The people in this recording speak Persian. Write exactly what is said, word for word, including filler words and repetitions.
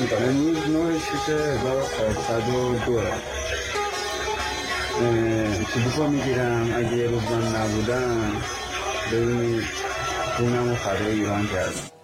امروز نه شیش هزار و چهارصد و دو. اتوبوس رو میگیرم. اگه یه روز من نبودم ببینید خونم رو فدای ایران کردم.